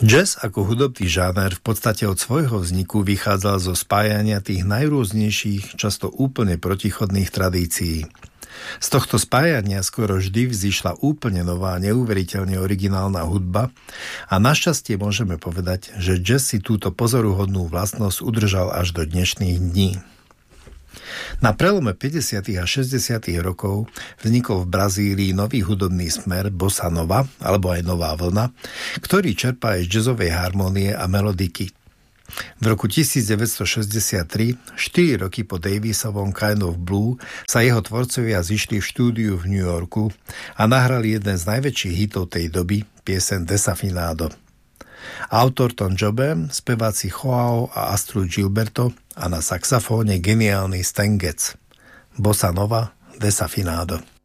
Jazz ako hudobný žáner v podstate od svojho vzniku vychádzal zo spájania tých najrôznejších, často úplne protichodných tradícií. Z tohto spájania skoro vždy vzýšla úplne nová, neuveriteľne originálna hudba a našťastie môžeme povedať, že jazz si túto pozoruhodnú vlastnosť udržal až do dnešných dní. Na prelome 50. a 60. rokov vznikol v Brazílii nový hudobný smer bossa nova, alebo aj nová vlna, ktorý čerpá aj z jazzovej harmónie a melodiky. V roku 1963, 4 roky po Davisovom Kind of Blue, sa jeho tvorcovia zišli v štúdiu v New Yorku a nahrali jeden z najväčších hitov tej doby, pieseň Desafinado. Autor Tom Jobim, speváci Joao a Astrud Gilberto a na saxofóne geniálny Stan Getz. Bossa nova, Desafinado.